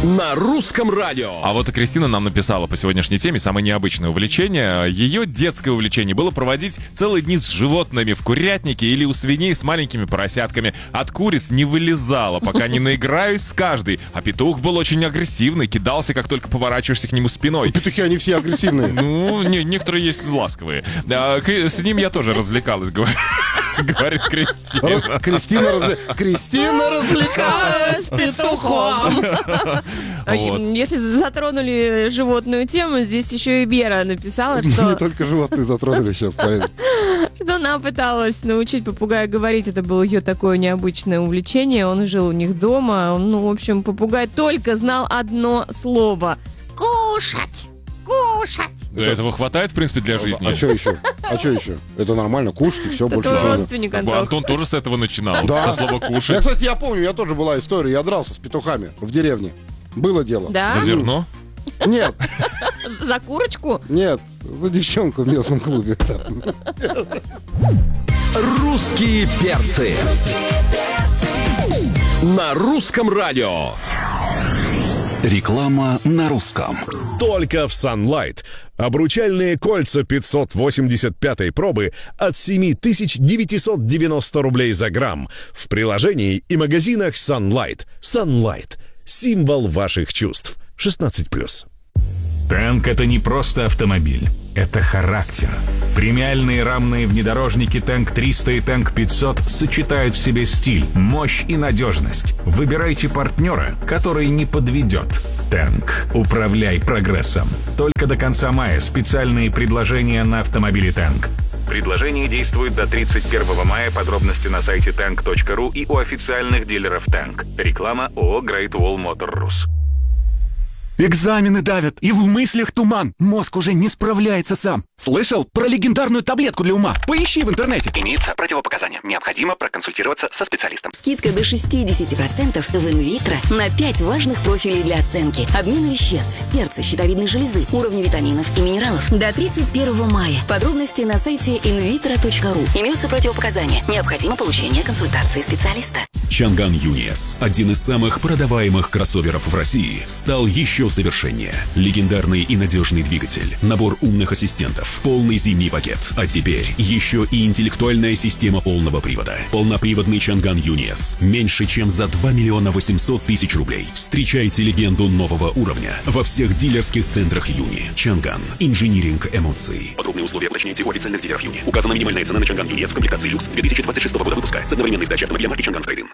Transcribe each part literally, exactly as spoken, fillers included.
на русском радио. А вот и Кристина нам написала по сегодняшней теме самое необычное увлечение. Ее детское увлечение было проводить целые дни с животными в курятнике или у свиней с маленькими поросятками. От куриц не вылезала, пока не наиграюсь с каждой. А петух был очень агрессивный, кидался, как только поворачиваешься к нему спиной. Петухи, они все агрессивные. Ну, не, некоторые есть ласковые. А, с ним я тоже развлекалась, говорит. Говорит Кристина. Кристина, разли... Кристина развлекалась петухом. Вот. Если затронули животную тему, здесь еще и Вера написала, что... Не только животные затронули сейчас, Полина. Что она пыталась научить попугая говорить. Это было ее такое необычное увлечение. Он жил у них дома. Он, ну, в общем, попугай только знал одно слово. Кушать! Кушать! Да этого хватает, в принципе, для жизни. А что еще? А что еще? Это нормально, кушать и все, Это больше твой ничего не надо. родственник, Антох. Антон тоже с этого начинал. Да. Со слова Я, «кушать». кстати, я помню, у меня тоже была история. Я дрался с петухами в деревне. Было дело. Да? За зерно? Нет, За курочку? нет, за девчонку в местном клубе. Русские перцы на русском радио. Реклама на русском. Только в Sunlight. Обручальные кольца пятьсот восемьдесят пятой пробы от семь тысяч девятьсот девяносто рублей за грамм. В приложении и магазинах Sunlight. Sunlight. Символ ваших чувств. шестнадцать плюс. Танк — это не просто автомобиль, это характер. Премиальные рамные внедорожники Танк триста и Танк пятьсот сочетают в себе стиль, мощь и надежность. Выбирайте партнера, который не подведет. Танк. Управляй прогрессом. Только до конца мая специальные предложения на автомобили Танк. Предложение действует до тридцать первого мая. Подробности на сайте танк точка ру и у официальных дилеров Танк. Реклама ООО Great Wall Motor Rus. Экзамены давят, и в мыслях туман. Мозг уже не справляется сам. Слышал про легендарную таблетку для ума? Поищи в интернете. Имеются противопоказания. Необходимо проконсультироваться со специалистом. Скидка до шестьдесят процентов в инвитро на пять важных профилей для оценки. Обмен веществ, сердца, щитовидной железы, уровни витаминов и минералов. До тридцать первого мая. Подробности на сайте инвитро точка ру. Имеются противопоказания. Необходимо получение консультации специалиста. Чанган Юниес, один из самых продаваемых кроссоверов в России, стал еще совершеннее. Легендарный и надежный двигатель, набор умных ассистентов, полный зимний пакет. А теперь еще и интеллектуальная система полного привода. Полноприводный Чанган Юниес. Меньше, чем за два миллиона восемьсот тысяч рублей. Встречайте легенду нового уровня во всех дилерских центрах Юни. Чанган. Инжиниринг эмоций. Подробные условия уточняйте у официальных дилеров Юни. Указана минимальная цена на Чанган Юниес в комплектации люкс две тысячи двадцать шестого года выпуска с одновременной сдачей автомобиля марки Чанган в трейд-ин.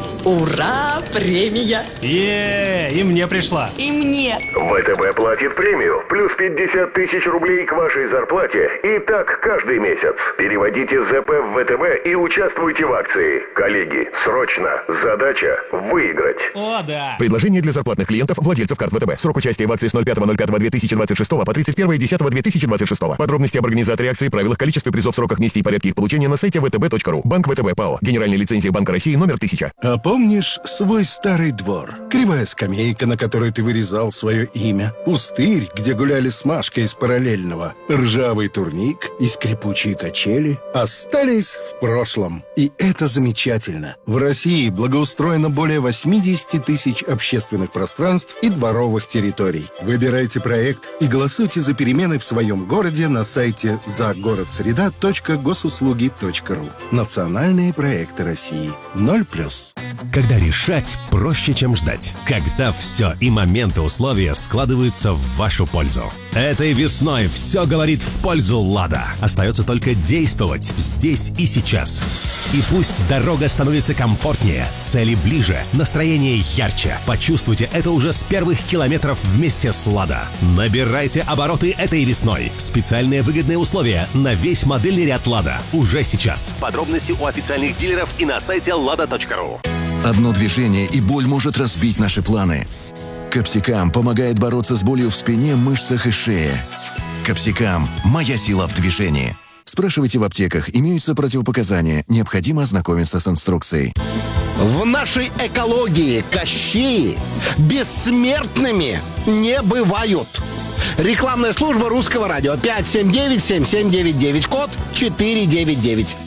Ура! Премия! Е, и мне пришла. И мне! ВТБ платит премию. Плюс пятьдесят тысяч рублей к вашей зарплате. И так каждый месяц. Переводите ЗП в ВТБ и участвуйте в акции. Коллеги, срочно. Задача выиграть. О, да! Предложение для зарплатных клиентов, владельцев карт ВТБ. Срок участия в акции с ноль пятого ноль пятого две тысячи двадцать шестого по тридцать первое десятого две тысячи двадцать шестого. Подробности об организаторе акции, правилах, количестве призов, сроках, месте и порядке их получения на сайте вэ тэ бэ точка ру. Банк ВТБ ПАО. Генеральная лицензия Банка России номер тысяча. А помнишь свой старый двор? Кривая скамейка, на которой ты вырезал свое имя. Пустырь, где гуляли с Машкой из параллельного. Ржавый турник и скрипучие качели остались в прошлом. И это замечательно. В России благоустроено более восемьдесят тысяч общественных пространств и дворовых территорий. Выбирайте проект и голосуйте за перемены в своем городе на сайте загородсреда точка госуслуги точка ру. Национальные проекты России. Ноль плюс. Когда решать проще, чем ждать. Когда все и моменты, условия складываются в вашу пользу. Этой весной все говорит в пользу «Лада». Остается только действовать здесь и сейчас. И пусть дорога становится комфортнее, цели ближе, настроение ярче. Почувствуйте это уже с первых километров вместе с «Лада». Набирайте обороты этой весной. Специальные выгодные условия на весь модельный ряд «Лада» уже сейчас. Подробности у официальных дилеров и на сайте лада точка ру. Одно движение, и боль может разбить наши планы. Капсикам помогает бороться с болью в спине, мышцах и шее. Капсикам – моя сила в движении. Спрашивайте в аптеках, имеются противопоказания, необходимо ознакомиться с инструкцией. В нашей экологии кощеи бессмертными не бывают. Рекламная служба Русского радио пять семь девять семь семь девять девять, код четыре девять девять.